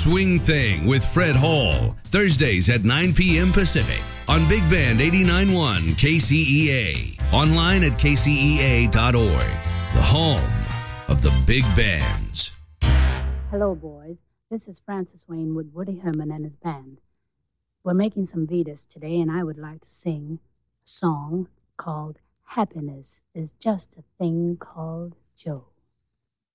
Swing Thing with Fred Hall. Thursdays at 9 p.m. Pacific on Big Band 89.1 KCEA. Online at kcea.org. The home of the big bands. Hello, boys. This is Francis Wayne with Woody Herman and his band. We're making some Vitas today, and I would like to sing a song called Happiness is Just a Thing Called Joe.